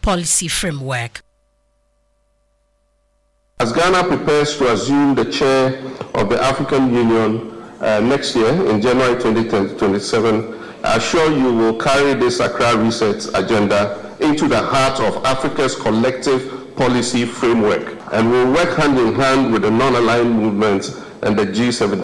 policy framework. As Ghana prepares to assume the chair of the African Union next year in January 2027, I assure you will carry this Accra Reset agenda into the heart of Africa's collective policy framework and will work hand in hand with the non-aligned movement and the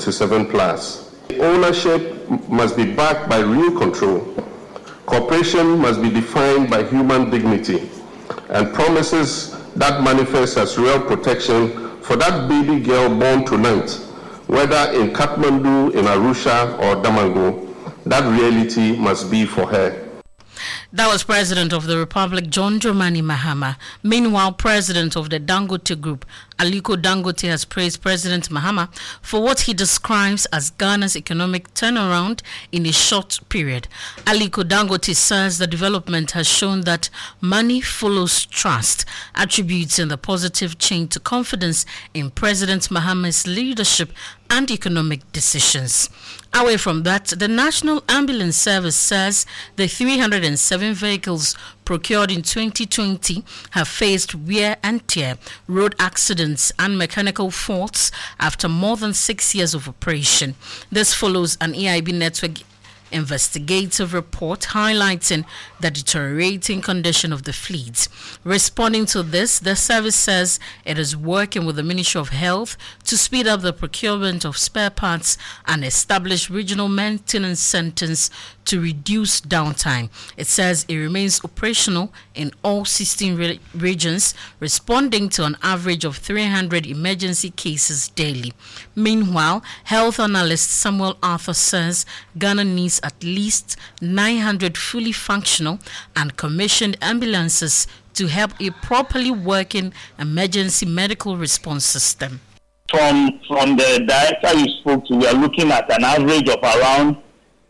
G77+. Ownership must be backed by real control. Cooperation must be defined by human dignity and promises that manifest as real protection for that baby girl born tonight, whether in Kathmandu, in Arusha, or Damango. That reality must be for her. That was President of the Republic, John Dramani Mahama. Meanwhile, President of the Dangote Group, Aliko Dangote, has praised President Mahama for what he describes as Ghana's economic turnaround in a short period. Aliko Dangote says the development has shown that money follows trust, attributing the positive change to confidence in President Mahama's leadership and economic decisions. Away from that, the National Ambulance Service says the 307 vehicles procured in 2020 have faced wear and tear, road accidents and mechanical faults after more than 6 years of operation. This follows an EIB network investigative report highlighting the deteriorating condition of the fleet. Responding to this, the service says it is working with the Ministry of Health to speed up the procurement of spare parts and establish regional maintenance centers to reduce downtime. It says it remains operational in all 16 regions, responding to an average of 300 emergency cases daily. Meanwhile, health analyst Samuel Arthur says Ghana needs at least 900 fully functional and commissioned ambulances to help a properly working emergency medical response system. From the director you spoke to, we are looking at an average of around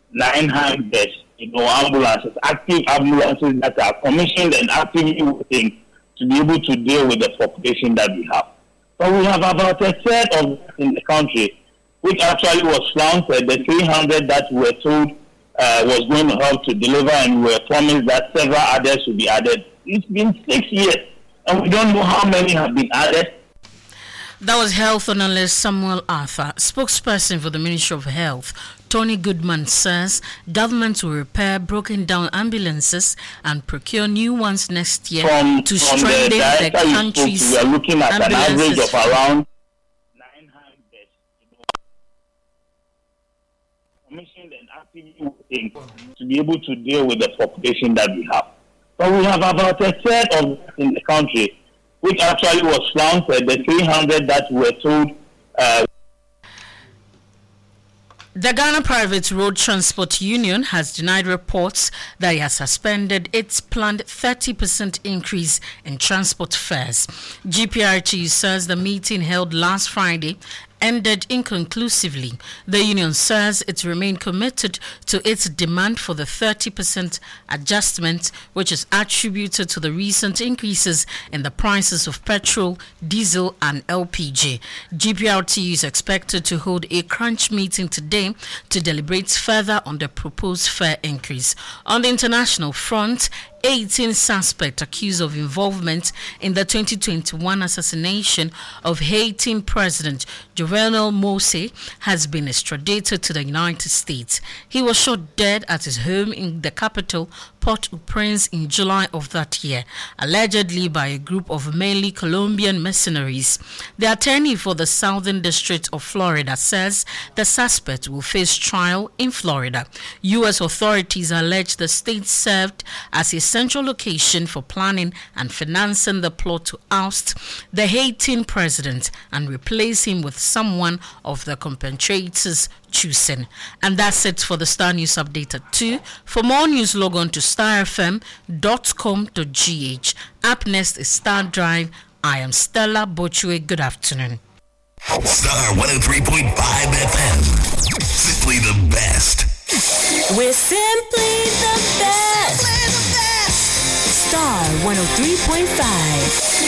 900 ambulances, active ambulances that are commissioned and actively working to be able to deal with the population that we have. But we have about a third of that in the country, which actually was flaunted, the 300 that we were told was going to help to deliver, and we were promised that several others will be added. It's been 6 years, and we don't know how many have been added. That was health analyst Samuel Arthur. Spokesperson for the Ministry of Health, Tony Goodman, says government will repair broken down ambulances and procure new ones next year to strengthen the country's we are looking at an average of around 900 commissioned and actively working to be able to deal with the population that we have. But we have about a third of that in the country, which actually was flaunted, the 300 that we were told. The Ghana Private Road Transport Union has denied reports that it has suspended its planned 30% increase in transport fares. GPRT says the meeting held last Friday ended inconclusively. The union says it remained committed to its demand for the 30% adjustment, which is attributed to the recent increases in the prices of petrol, diesel and LPG. GPRT is expected to hold a crunch meeting today to deliberate further on the proposed fare increase. On the international front, 18 suspects accused of involvement in the 2021 assassination of Haitian President Jovenel Moïse has been extradited to the United States. He was shot dead at his home in the capital, Port-au-Prince, in July of that year, allegedly by a group of mainly Colombian mercenaries. The attorney for the Southern District of Florida says the suspect will face trial in Florida. U.S. authorities allege the state served as a central location for planning and financing the plot to oust the Haitian president and replace him with someone of the compatriots' choosing. And that's it for the Star News Update at 2. For more news, log on to starfm.com.gh. Up next is Star Drive. I am Stella Bochue. Good afternoon. Star 103.5 FM. Simply the best. We're simply the best. Star 103.5.